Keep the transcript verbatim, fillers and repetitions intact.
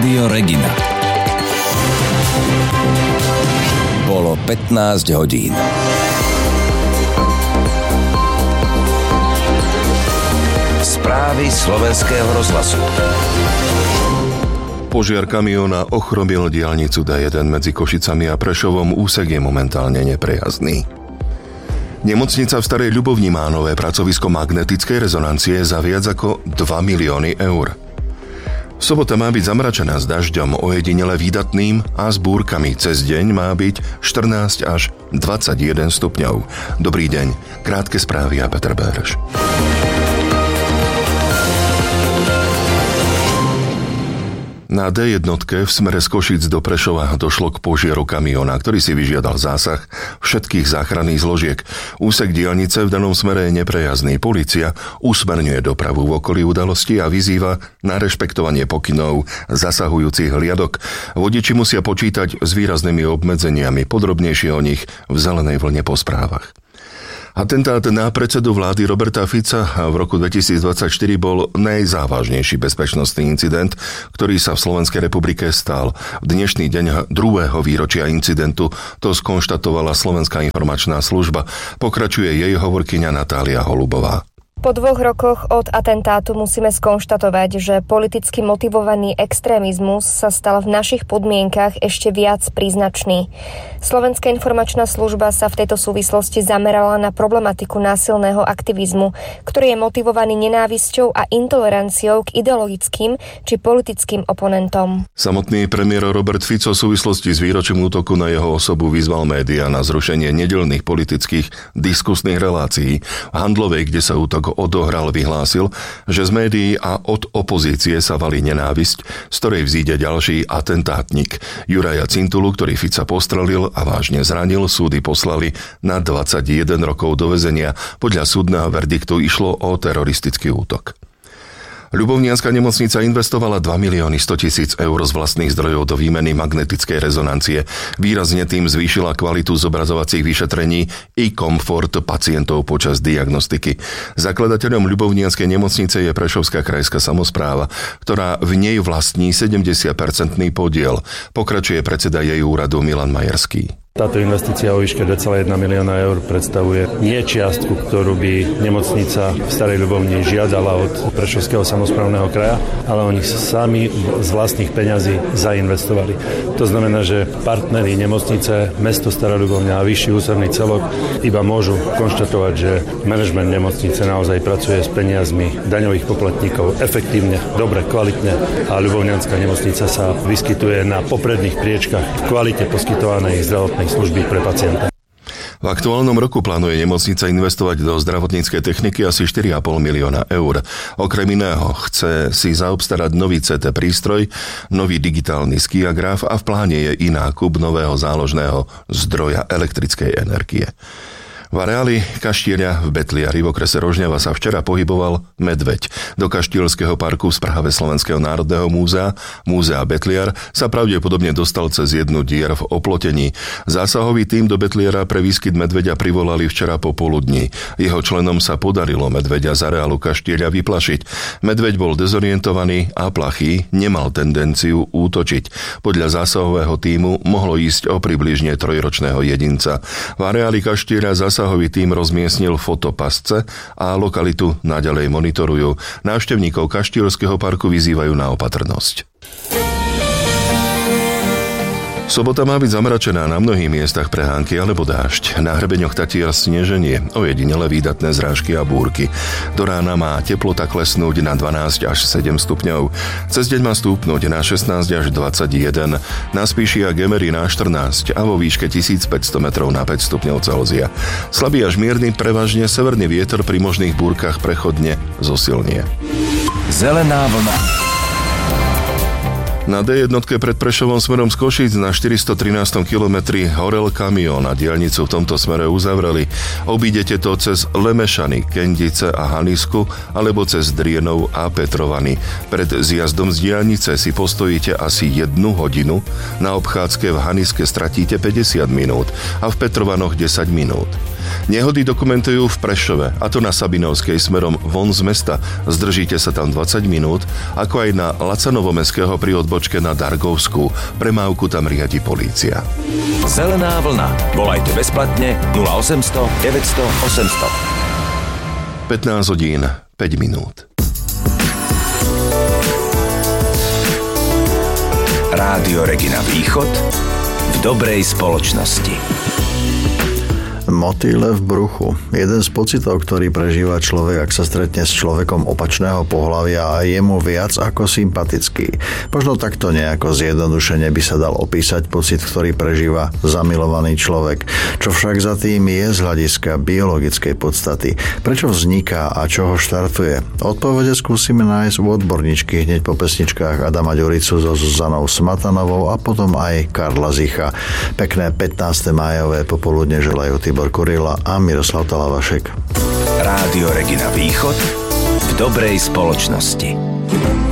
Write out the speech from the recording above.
Rádio Regina. Bolo pätnásť hodín. Správy slovenského rozhlasu. Požiar kamióna ochromil diaľnicu dé jeden medzi Košicami a Prešovom, úsek je momentálne neprejazdný. Nemocnica v Starej Ľubovni má nové pracovisko magnetickej rezonancie za viac ako dva milióny eur. Sobota má byť zamračená s dažďom, ojedinele výdatným a s búrkami. Cez deň má byť štrnásť až dvadsaťjeden stupňov. Dobrý deň, krátke správy a Peter Béreš. Na dé jednotke v smere z Košíc do Prešova došlo k požiaru kamióna, ktorý si vyžiadal zásah všetkých záchranných zložiek. Úsek diaľnice v danom smere je neprejazdný. Polícia usmerňuje dopravu v okolí udalosti a vyzýva na rešpektovanie pokynov zasahujúcich hliadok. Vodiči musia počítať s výraznými obmedzeniami, podrobnejšie o nich v zelenej vlne po správach. Atentát na predsedu vlády Roberta Fica v roku dvetisícdvadsaťštyri bol najzávažnejší bezpečnostný incident, ktorý sa v Slovenskej republike stal. V dnešný deň druhého výročia incidentu to skonštatovala Slovenská informačná služba. Pokračuje jej hovorkyňa Natália Holubová. Po dvoch rokoch od atentátu musíme skonštatovať, že politicky motivovaný extrémizmus sa stal v našich podmienkach ešte viac príznačný. Slovenská informačná služba sa v tejto súvislosti zamerala na problematiku násilného aktivizmu, ktorý je motivovaný nenávisťou a intoleranciou k ideologickým či politickým oponentom. Samotný premiér Robert Fico v súvislosti s výročím útoku na jeho osobu vyzval médiá na zrušenie nedeľných politických diskusných relácií. V Handlovej, kde sa útok odohral, vyhlásil, že z médií a od opozície sa valí nenávisť, z ktorej vzíde ďalší atentátnik. Juraja Cintulu, ktorý Fica postrelil a vážne zranil, súdy poslali na dvadsaťjeden rokov do väzenia. Podľa súdneho verdiktu išlo o teroristický útok. Ľubovnianska nemocnica investovala dva milióny stotisíc eur z vlastných zdrojov do výmeny magnetickej rezonancie. Výrazne tým zvýšila kvalitu zobrazovacích vyšetrení i komfort pacientov počas diagnostiky. Zakladateľom Ľubovnianskej nemocnice je Prešovská krajská samospráva, ktorá v nej vlastní sedemdesiat percent podiel. Pokračuje predseda jej úradu Milan Majerský. Táto investícia o výške dva celé jeden milióna eur predstavuje nie čiastku, ktorú by nemocnica v Starej Ľubovni žiadala od Prešovského samosprávneho kraja, ale oni sami z vlastných peňazí zainvestovali. To znamená, že partneri nemocnice, mesto Stará Ľubovňa a vyšší ústredný celok iba môžu konštatovať, že manažment nemocnice naozaj pracuje s peniazmi daňových poplatníkov efektívne, dobre, kvalitne a Ľubovňanská nemocnica sa vyskytuje na popredných priečkach v kvalite poskytovanej zdravotnej služby pre pacienta. V aktuálnom roku plánuje nemocnica investovať do zdravotníckej techniky asi štyri a pol milióna eur. Okrem iného chce si zaobstarať nový cé té prístroj, nový digitálny skiagraf a v pláne je i nákup nového záložného zdroja elektrickej energie. V areáli Kaštieľa v Betliari v okrese Rožňava sa včera pohyboval medveď. Do Kaštielského parku v správe Slovenského národného múzea, Múzea Betliar, sa pravdepodobne dostal cez jednu dier v oplotení. Zásahový tím do Betliara pre výskyt medveďa privolali včera popoludní. Jeho členom sa podarilo medveďa z areálu Kaštieľa vyplašiť. Medveď bol dezorientovaný a plachý, nemal tendenciu útočiť. Podľa zásahového tímu mohlo ísť o približne trojročného jedinca. V areáli Kaštieľa zasa Zásahový tím rozmiestnil fotopasce a lokalitu naďalej monitorujú. Návštevníkov Kaštielského parku vyzývajú na opatrnosť. Sobota má byť zamračená, na mnohých miestach prehánky alebo dážď. Na hrebeňoch Tatier sneženie, ojedinele výdatné zrážky a búrky. Do rána má teplota klesnúť na dvanásť až sedem stupňov. Cez deň má stúpnuť na šestnásť až dvadsaťjeden. Na Spíši a Gemeri na štrnásť a vo výške tisícpäťsto metrov na päť stupňov Celzia. Slabý až mierny, prevažne severný vietor pri možných búrkach prechodne zosilnie. Zelená vlna. Na dé jednotke pred Prešovom smerom z Košíc na štyristotrinástom kilometri horel kamión a diaľnicu v tomto smere uzavreli. Obídete to cez Lemešany, Kendice a Hanisku alebo cez Drienov a Petrovany. Pred zjazdom z diaľnice si postojíte asi jednu hodinu, na obchádzke v Haniske stratíte päťdesiat minút a v Petrovanoch desať minút. Nehody dokumentujú v Prešove, a to na Sabinovskej smerom von z mesta. Zdržíte sa tam dvadsať minút, ako aj na Lacanovomestského pri odbočke na Dargovskú. Premávku tam riadi polícia. Zelená vlna. Volajte bezplatne nula osemsto deväťsto osemsto. pätnásť hodín, päť minút. Rádio Regina Východ v dobrej spoločnosti. Motýle v bruchu. Jeden z pocitov, ktorý prežíva človek, ak sa stretne s človekom opačného pohlavia, a je mu viac ako sympatický. Možno takto nejako zjednodušene by sa dal opísať pocit, ktorý prežíva zamilovaný človek. Čo však za tým je z hľadiska biologickej podstaty? Prečo vzniká a čo ho štartuje? Odpovede skúsime nájsť u odborníčky hneď po pesničkách Adama Ďuricu so Zuzanou Smatanovou a potom aj Karla Zicha. Pekné pätnáste májové popoludne želajú Tibor Kurila a Miroslav Talavašek. Rádio Regina Východ v dobrej spoločnosti.